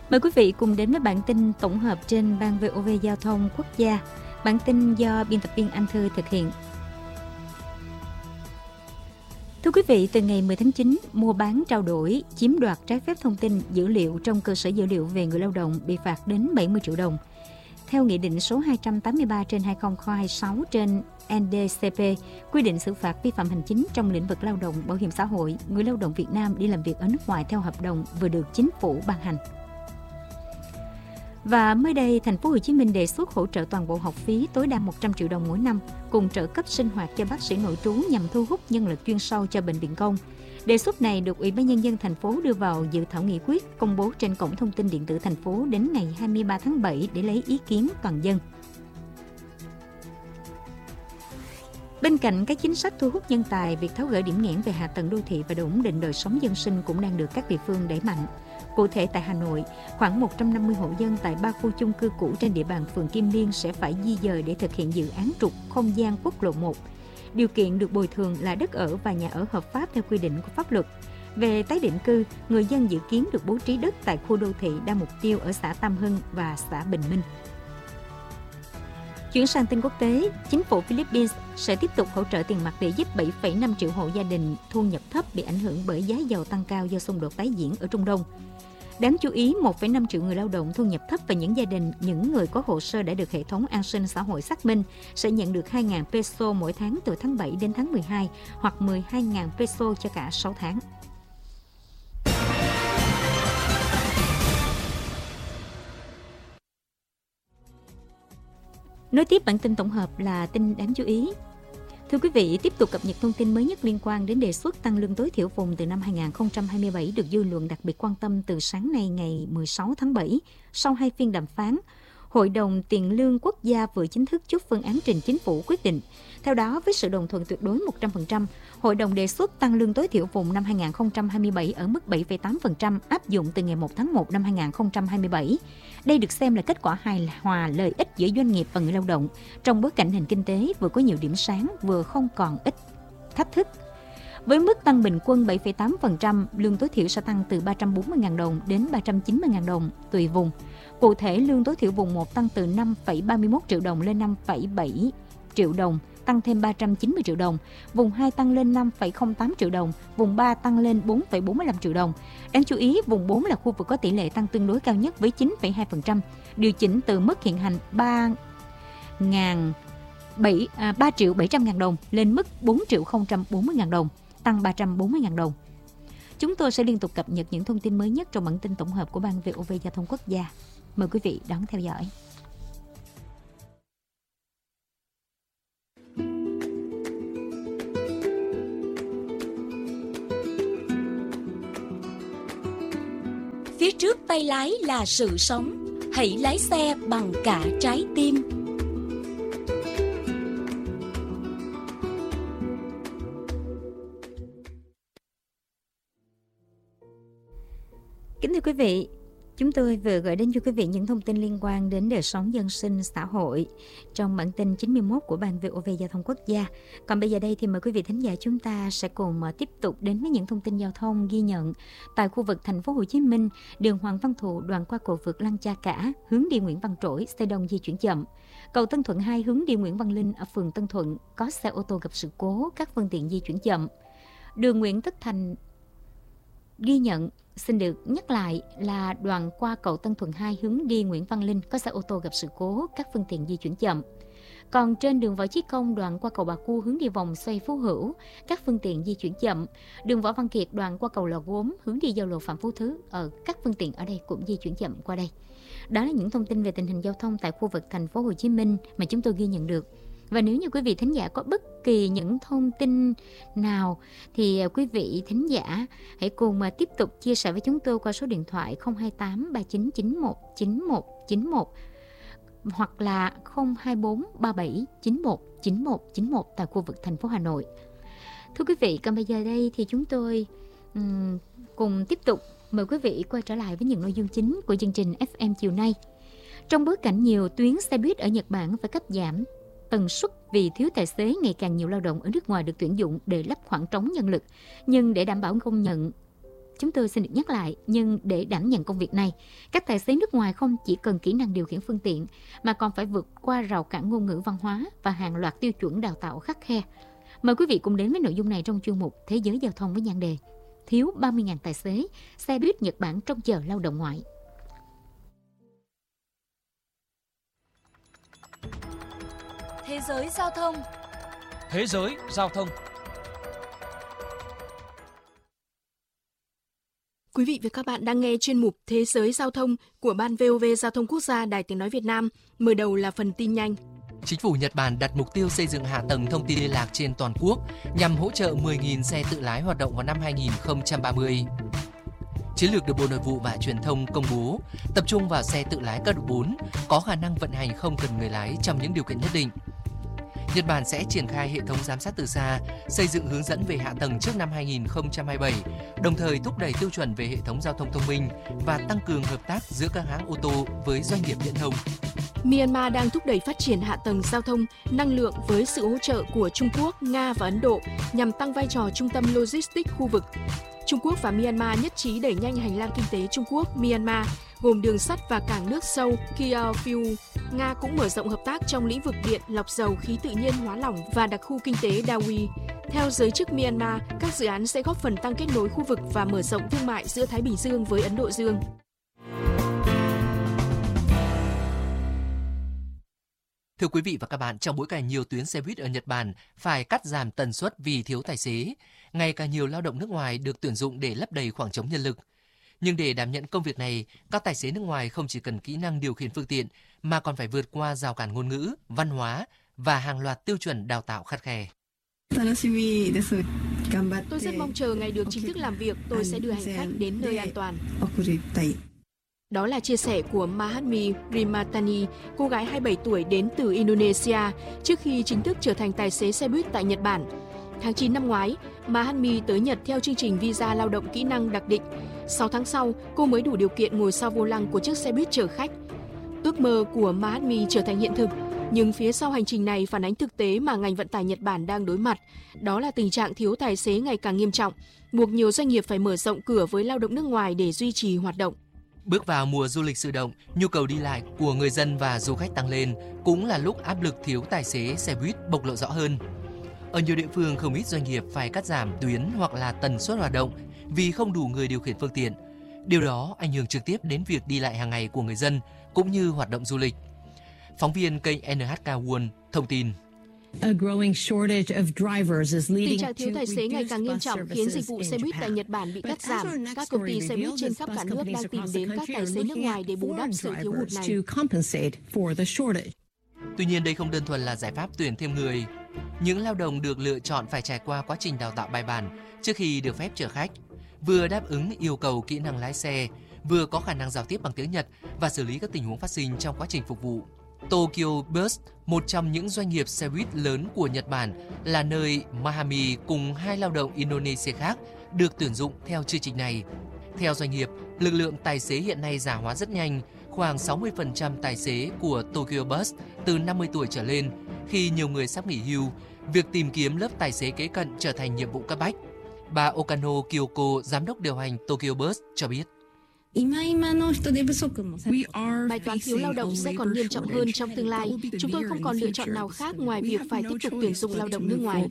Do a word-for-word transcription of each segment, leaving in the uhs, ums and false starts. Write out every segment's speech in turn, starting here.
Mời quý vị cùng đến với bản tin tổng hợp trên Ban vê o vê Giao thông Quốc gia. Bản tin do biên tập viên Anh Thư thực hiện. Thưa quý vị, từ ngày mười tháng chín, mua bán trao đổi, chiếm đoạt trái phép thông tin, dữ liệu trong cơ sở dữ liệu về người lao động bị phạt đến bảy mươi triệu đồng. Theo Nghị định số hai trăm tám mươi ba trên hai nghìn không trăm hai mươi sáu trên en đê cê pê, quy định xử phạt vi phạm hành chính trong lĩnh vực lao động, bảo hiểm xã hội, người lao động Việt Nam đi làm việc ở nước ngoài theo hợp đồng vừa được chính phủ ban hành. Và mới đây, thành phố Hồ Chí Minh đề xuất hỗ trợ toàn bộ học phí tối đa một trăm triệu đồng mỗi năm cùng trợ cấp sinh hoạt cho bác sĩ nội trú nhằm thu hút nhân lực chuyên sâu cho bệnh viện công. Đề xuất này được Ủy ban Nhân dân thành phố đưa vào dự thảo nghị quyết công bố trên cổng thông tin điện tử thành phố đến ngày hai mươi ba tháng bảy để lấy ý kiến toàn dân. Bên cạnh các chính sách thu hút nhân tài, việc tháo gỡ điểm nghẽn về hạ tầng đô thị và ổn định đời sống dân sinh cũng đang được các địa phương đẩy mạnh. Cụ thể tại Hà Nội, khoảng một trăm năm mươi hộ dân tại ba khu chung cư cũ trên địa bàn phường Kim Liên sẽ phải di dời để thực hiện dự án trục không gian quốc lộ một. Điều kiện được bồi thường là đất ở và nhà ở hợp pháp theo quy định của pháp luật. Về tái định cư, người dân dự kiến được bố trí đất tại khu đô thị đa mục tiêu ở xã Tam Hưng và xã Bình Minh. Chuyển sang tin quốc tế, chính phủ Philippines sẽ tiếp tục hỗ trợ tiền mặt để giúp bảy phẩy năm triệu hộ gia đình thu nhập thấp bị ảnh hưởng bởi giá dầu tăng cao do xung đột tái diễn ở Trung Đông. Đáng chú ý, một phẩy năm triệu người lao động thu nhập thấp và những gia đình, những người có hồ sơ đã được hệ thống an sinh xã hội xác minh sẽ nhận được hai nghìn peso mỗi tháng từ tháng bảy đến tháng mười hai hoặc mười hai nghìn peso cho cả sáu tháng. Nối tiếp bản tin tổng hợp là tin đáng chú ý. Thưa quý vị, tiếp tục cập nhật thông tin mới nhất liên quan đến đề xuất tăng lương tối thiểu vùng từ năm hai nghìn không trăm hai mươi bảy được dư luận đặc biệt quan tâm từ sáng nay ngày mười sáu tháng bảy. Sau hai phiên đàm phán, Hội đồng Tiền lương Quốc gia vừa chính thức chốt phương án trình chính phủ quyết định. Theo đó, với sự đồng thuận tuyệt đối một trăm phần trăm, Hội đồng đề xuất tăng lương tối thiểu vùng năm hai nghìn không trăm hai mươi bảy ở mức bảy phẩy tám phần trăm áp dụng từ ngày một tháng một năm hai nghìn không trăm hai mươi bảy. Đây được xem là kết quả hài hòa lợi ích giữa doanh nghiệp và người lao động trong bối cảnh nền kinh tế vừa có nhiều điểm sáng vừa không còn ít thách thức. Với mức tăng bình quân bảy phẩy tám phần trăm, lương tối thiểu sẽ tăng từ ba trăm bốn mươi nghìn đồng đến ba trăm chín mươi nghìn đồng tùy vùng. Cụ thể, lương tối thiểu vùng một tăng từ năm phẩy ba mươi mốt triệu đồng lên năm phẩy bảy triệu đồng, tăng thêm ba trăm chín mươi triệu đồng. Vùng hai tăng lên năm phẩy không tám triệu đồng, vùng ba tăng lên bốn phẩy bốn mươi lăm triệu đồng. Đáng chú ý, vùng bốn là khu vực có tỷ lệ tăng tương đối cao nhất với chín phẩy hai phần trăm, điều chỉnh từ mức hiện hành ba triệu bảy trăm nghìn đồng lên mức bốn triệu không trăm bốn mươi nghìn đồng, tăng ba trăm bốn mươi nghìn đồng. Chúng tôi sẽ liên tục cập nhật những thông tin mới nhất trong bản tin tổng hợp của Ban vê o vê Giao thông Quốc gia. Mời quý vị đón theo dõi. Phía trước tay lái là sự sống, hãy lái xe bằng cả trái tim. Kính thưa quý vị, chúng tôi vừa gửi đến cho quý vị những thông tin liên quan đến đời sống dân sinh xã hội trong bản tin chín mươi mốt của Ban vê o vê Giao thông Quốc gia. Còn bây giờ đây thì mời quý vị thính giả chúng ta sẽ cùng tiếp tục đến với những thông tin giao thông ghi nhận tại khu vực thành phố Hồ Chí Minh, đường Hoàng Văn Thụ đoạn qua cầu vượt Lăng Cha Cả, hướng đi Nguyễn Văn Trỗi, xe đông di chuyển chậm. Cầu Tân Thuận hai hướng đi Nguyễn Văn Linh ở phường Tân Thuận có xe ô tô gặp sự cố, các phương tiện di chuyển chậm. Đường Nguyễn Tất Thành ghi nhận, xin được nhắc lại là đoạn qua cầu Tân Thuận hai hướng đi Nguyễn Văn Linh có xe ô tô gặp sự cố, các phương tiện di chuyển chậm. Còn trên đường Võ Chí Công đoạn qua cầu Bà Cua hướng đi vòng xoay Phú Hữu, các phương tiện di chuyển chậm. Đường Võ Văn Kiệt đoạn qua cầu Lò Gốm hướng đi giao lộ Phạm Phú Thứ, ở các phương tiện ở đây cũng di chuyển chậm qua đây. Đó là những thông tin về tình hình giao thông tại khu vực thành phố Hồ Chí Minh mà chúng tôi ghi nhận được. Và nếu như quý vị thính giả có bất kỳ những thông tin nào thì quý vị thính giả hãy cùng mà tiếp tục chia sẻ với chúng tôi qua số điện thoại không hai tám ba chín chín một chín một chín một hoặc là không hai bốn ba bảy chín một chín một chín một tại khu vực thành phố Hà Nội. Thưa quý vị, còn bây giờ đây thì chúng tôi um, cùng tiếp tục mời quý vị quay trở lại với những nội dung chính của chương trình ép em chiều nay. Trong bối cảnh nhiều tuyến xe buýt ở Nhật Bản phải cắt giảm tần suất vì thiếu tài xế, ngày càng nhiều lao động ở nước ngoài được tuyển dụng để lấp khoảng trống nhân lực. Nhưng để đảm bảo công nhận chúng tôi xin được nhắc lại, nhưng để đảm nhận công việc này, các tài xế nước ngoài không chỉ cần kỹ năng điều khiển phương tiện, mà còn phải vượt qua rào cản ngôn ngữ văn hóa và hàng loạt tiêu chuẩn đào tạo khắt khe. Mời quý vị cùng đến với nội dung này trong chuyên mục Thế giới giao thông với nhan đề Thiếu ba mươi nghìn tài xế, xe buýt Nhật Bản trong chờ lao động ngoại. Thế giới giao thông. Thế giới giao thông. Quý vị và các bạn đang nghe chuyên mục Thế giới giao thông của Ban vê o vê Giao thông Quốc gia Đài Tiếng nói Việt Nam. Mở đầu là phần tin nhanh. Chính phủ Nhật Bản đặt mục tiêu xây dựng hạ tầng thông tin liên lạc trên toàn quốc nhằm hỗ trợ mười nghìn xe tự lái hoạt động vào năm hai không ba mươi. Chiến lược được Bộ Nội vụ và Truyền thông công bố tập trung vào xe tự lái cấp độ bốn có khả năng vận hành không cần người lái trong những điều kiện nhất định. Nhật Bản sẽ triển khai hệ thống giám sát từ xa, xây dựng hướng dẫn về hạ tầng trước năm hai không hai bảy, đồng thời thúc đẩy tiêu chuẩn về hệ thống giao thông thông minh và tăng cường hợp tác giữa các hãng ô tô với doanh nghiệp viễn thông. Myanmar đang thúc đẩy phát triển hạ tầng giao thông, năng lượng với sự hỗ trợ của Trung Quốc, Nga và Ấn Độ nhằm tăng vai trò trung tâm logistics khu vực. Trung Quốc và Myanmar nhất trí đẩy nhanh hành lang kinh tế Trung Quốc-Myanmar, gồm đường sắt và cảng nước sâu Kiaofiu. Nga cũng mở rộng hợp tác trong lĩnh vực điện, lọc dầu, khí tự nhiên hóa lỏng và đặc khu kinh tế Dawi. Theo giới chức Myanmar, các dự án sẽ góp phần tăng kết nối khu vực và mở rộng thương mại giữa Thái Bình Dương với Ấn Độ Dương. Thưa quý vị và các bạn, trong bối cảnh nhiều tuyến xe buýt ở Nhật Bản phải cắt giảm tần suất vì thiếu tài xế, ngày càng nhiều lao động nước ngoài được tuyển dụng để lấp đầy khoảng trống nhân lực. Nhưng để đảm nhận công việc này, các tài xế nước ngoài không chỉ cần kỹ năng điều khiển phương tiện mà còn phải vượt qua rào cản ngôn ngữ, văn hóa và hàng loạt tiêu chuẩn đào tạo khắt khe. Tôi rất mong chờ ngày được chính thức làm việc, tôi sẽ đưa hành khách đến nơi an toàn. Đó là chia sẻ của Mahatmi Rimatani, cô gái hai mươi bảy tuổi đến từ Indonesia, trước khi chính thức trở thành tài xế xe buýt tại Nhật Bản. Tháng chín năm ngoái, Mahatmi tới Nhật theo chương trình visa lao động kỹ năng đặc định. sáu tháng sau, cô mới đủ điều kiện ngồi sau vô lăng của chiếc xe buýt chở khách. Ước mơ của Mahatmi trở thành hiện thực, nhưng phía sau hành trình này phản ánh thực tế mà ngành vận tải Nhật Bản đang đối mặt. Đó là tình trạng thiếu tài xế ngày càng nghiêm trọng, buộc nhiều doanh nghiệp phải mở rộng cửa với lao động nước ngoài để duy trì hoạt động. Bước vào mùa du lịch sôi động, nhu cầu đi lại của người dân và du khách tăng lên, cũng là lúc áp lực thiếu tài xế xe buýt bộc lộ rõ hơn. Ở nhiều địa phương, không ít doanh nghiệp phải cắt giảm tuyến hoặc là tần suất hoạt động vì không đủ người điều khiển phương tiện. Điều đó ảnh hưởng trực tiếp đến việc đi lại hàng ngày của người dân cũng như hoạt động du lịch. Phóng viên kênh en hát ca World thông tin. Tình trạng thiếu tài xế ngày càng nghiêm trọng khiến dịch vụ xe buýt tại Nhật Bản bị cắt giảm. Các công ty xe buýt trên khắp cả nước đang tìm đến các tài xế nước ngoài để bù đắp sự thiếu hụt này. Tuy nhiên, đây không đơn thuần là giải pháp tuyển thêm người. Những lao động được lựa chọn phải trải qua quá trình đào tạo bài bản trước khi được phép chở khách, vừa đáp ứng yêu cầu kỹ năng lái xe, vừa có khả năng giao tiếp bằng tiếng Nhật và xử lý các tình huống phát sinh trong quá trình phục vụ. Tokyo Bus, một trong những doanh nghiệp xe buýt lớn của Nhật Bản, là nơi Mahami cùng hai lao động Indonesia khác được tuyển dụng theo chương trình này. Theo doanh nghiệp, lực lượng tài xế hiện nay già hóa rất nhanh, khoảng sáu mươi phần trăm tài xế của Tokyo Bus từ năm mươi tuổi trở lên. Khi nhiều người sắp nghỉ hưu, việc tìm kiếm lớp tài xế kế cận trở thành nhiệm vụ cấp bách. Bà Okano Kyoko, giám đốc điều hành Tokyo Bus, cho biết. Bài toán thiếu lao động sẽ còn nghiêm trọng hơn trong tương lai. Chúng tôi không còn lựa chọn nào khác ngoài việc phải tiếp tục tuyển dụng lao động nước ngoài.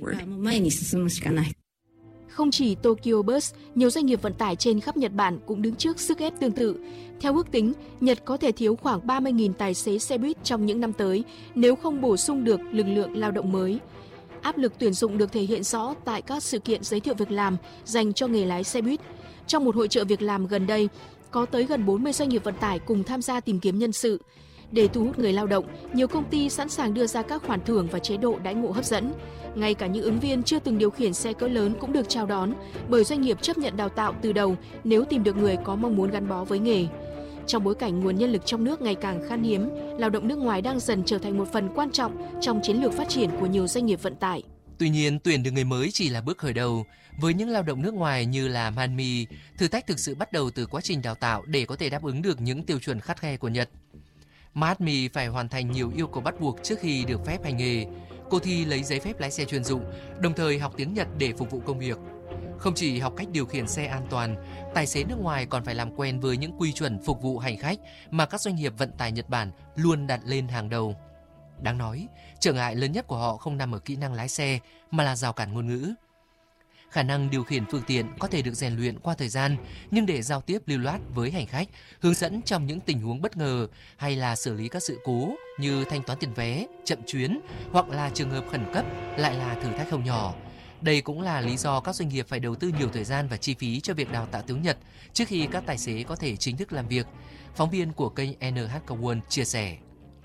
Không chỉ Tokyo Bus, nhiều doanh nghiệp vận tải trên khắp Nhật Bản cũng đứng trước sức ép tương tự. Theo ước tính, Nhật có thể thiếu khoảng ba mươi nghìn tài xế xe buýt trong những năm tới nếu không bổ sung được lực lượng lao động mới. Áp lực tuyển dụng được thể hiện rõ tại các sự kiện giới thiệu việc làm dành cho nghề lái xe buýt. Trong một hội chợ việc làm gần đây, có tới gần bốn mươi doanh nghiệp vận tải cùng tham gia tìm kiếm nhân sự. Để thu hút người lao động, nhiều công ty sẵn sàng đưa ra các khoản thưởng và chế độ đãi ngộ hấp dẫn. Ngay cả những ứng viên chưa từng điều khiển xe cỡ lớn cũng được chào đón bởi doanh nghiệp chấp nhận đào tạo từ đầu nếu tìm được người có mong muốn gắn bó với nghề. Trong bối cảnh nguồn nhân lực trong nước ngày càng khan hiếm, lao động nước ngoài đang dần trở thành một phần quan trọng trong chiến lược phát triển của nhiều doanh nghiệp vận tải. Tuy nhiên, tuyển được người mới chỉ là bước khởi đầu. Với những lao động nước ngoài như là Manmi, thử thách thực sự bắt đầu từ quá trình đào tạo để có thể đáp ứng được những tiêu chuẩn khắt khe của Nhật. Manmi phải hoàn thành nhiều yêu cầu bắt buộc trước khi được phép hành nghề. Cô thi lấy giấy phép lái xe chuyên dụng, đồng thời học tiếng Nhật để phục vụ công việc. Không chỉ học cách điều khiển xe an toàn, tài xế nước ngoài còn phải làm quen với những quy chuẩn phục vụ hành khách mà các doanh nghiệp vận tải Nhật Bản luôn đặt lên hàng đầu. Đáng nói, trở ngại lớn nhất của họ không nằm ở kỹ năng lái xe mà là rào cản ngôn ngữ. Khả năng điều khiển phương tiện có thể được rèn luyện qua thời gian, nhưng để giao tiếp lưu loát với hành khách, hướng dẫn trong những tình huống bất ngờ hay là xử lý các sự cố như thanh toán tiền vé, chậm chuyến hoặc là trường hợp khẩn cấp lại là thử thách không nhỏ. Đây cũng là lý do các doanh nghiệp phải đầu tư nhiều thời gian và chi phí cho việc đào tạo tiếng Nhật trước khi các tài xế có thể chính thức làm việc. Phóng viên của kênh en hát ca một chia sẻ.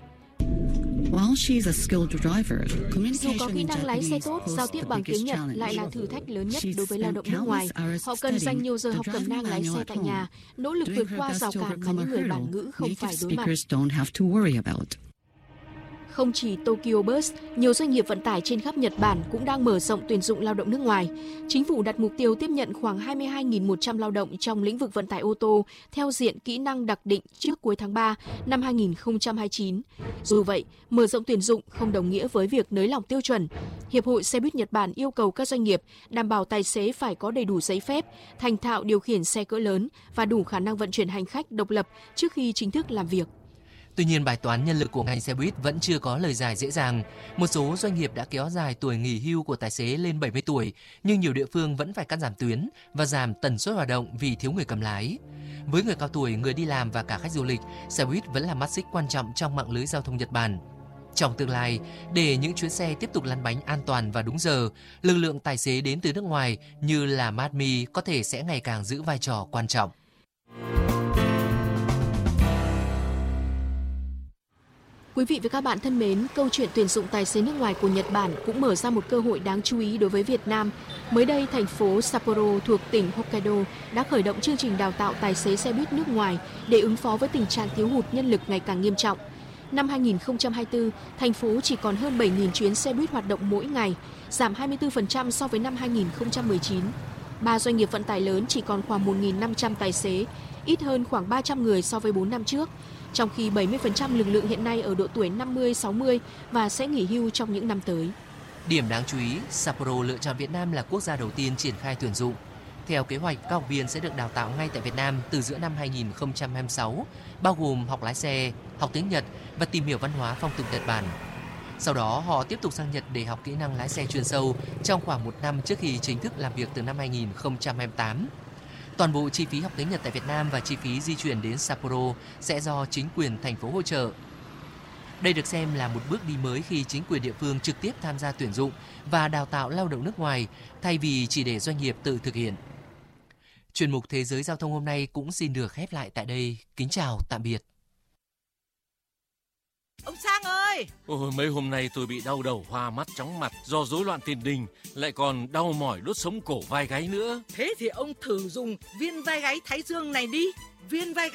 Dù có kỹ năng lái xe tốt, giao tiếp bằng tiếng Nhật lại là thử thách lớn nhất đối với lao động nước ngoài. Họ cần dành nhiều giờ học cẩm nang lái xe tại nhà, nỗ lực vượt qua rào cản mà những người bản ngữ không phải đối mặt. Không chỉ Tokyo Bus, nhiều doanh nghiệp vận tải trên khắp Nhật Bản cũng đang mở rộng tuyển dụng lao động nước ngoài. Chính phủ đặt mục tiêu tiếp nhận khoảng hai mươi hai nghìn một trăm lao động trong lĩnh vực vận tải ô tô theo diện kỹ năng đặc định trước cuối tháng ba năm hai nghìn không trăm hai mươi chín. Dù vậy, mở rộng tuyển dụng không đồng nghĩa với việc nới lỏng tiêu chuẩn. Hiệp hội Xe buýt Nhật Bản yêu cầu các doanh nghiệp đảm bảo tài xế phải có đầy đủ giấy phép, thành thạo điều khiển xe cỡ lớn và đủ khả năng vận chuyển hành khách độc lập trước khi chính thức làm việc. Tuy nhiên, bài toán nhân lực của ngành xe buýt vẫn chưa có lời giải dễ dàng. Một số doanh nghiệp đã kéo dài tuổi nghỉ hưu của tài xế lên bảy mươi tuổi, nhưng nhiều địa phương vẫn phải cắt giảm tuyến và giảm tần suất hoạt động vì thiếu người cầm lái. Với người cao tuổi, người đi làm và cả khách du lịch, xe buýt vẫn là mắt xích quan trọng trong mạng lưới giao thông Nhật Bản. Trong tương lai, để những chuyến xe tiếp tục lăn bánh an toàn và đúng giờ, lực lượng tài xế đến từ nước ngoài như là Matmi có thể sẽ ngày càng giữ vai trò quan trọng. Quý vị và các bạn thân mến, câu chuyện tuyển dụng tài xế nước ngoài của Nhật Bản cũng mở ra một cơ hội đáng chú ý đối với Việt Nam. Mới đây, thành phố Sapporo thuộc tỉnh Hokkaido đã khởi động chương trình đào tạo tài xế xe buýt nước ngoài để ứng phó với tình trạng thiếu hụt nhân lực ngày càng nghiêm trọng. Năm hai nghìn không trăm hai mươi tư, thành phố chỉ còn hơn bảy nghìn chuyến xe buýt hoạt động mỗi ngày, giảm hai mươi tư phần trăm so với năm hai nghìn không trăm mười chín. Ba doanh nghiệp vận tải lớn chỉ còn khoảng một nghìn năm trăm tài xế, ít hơn khoảng ba trăm người so với bốn năm trước. Trong khi bảy mươi phần trăm lực lượng hiện nay ở độ tuổi năm mươi sáu mươi và sẽ nghỉ hưu trong những năm tới. Điểm đáng chú ý, Sapporo lựa chọn Việt Nam là quốc gia đầu tiên triển khai tuyển dụng. Theo kế hoạch, các học viên sẽ được đào tạo ngay tại Việt Nam từ giữa năm hai nghìn không trăm hai mươi sáu, bao gồm học lái xe, học tiếng Nhật và tìm hiểu văn hóa phong tục Nhật Bản. Sau đó, họ tiếp tục sang Nhật để học kỹ năng lái xe chuyên sâu trong khoảng một năm trước khi chính thức làm việc từ năm hai nghìn không trăm hai mươi tám. Toàn bộ chi phí học tiếng Nhật tại Việt Nam và chi phí di chuyển đến Sapporo sẽ do chính quyền thành phố hỗ trợ. Đây được xem là một bước đi mới khi chính quyền địa phương trực tiếp tham gia tuyển dụng và đào tạo lao động nước ngoài thay vì chỉ để doanh nghiệp tự thực hiện. Chuyên mục Thế giới Giao thông hôm nay cũng xin được khép lại tại đây. Kính chào, tạm biệt. Ông Sang ơi! Ôi, mấy hôm nay tôi bị đau đầu, hoa mắt, chóng mặt do rối loạn tiền đình, lại còn đau mỏi đốt sống cổ vai gáy nữa. Thế thì ông thử dùng viên vai gáy Thái Dương này đi. Viên vai gáy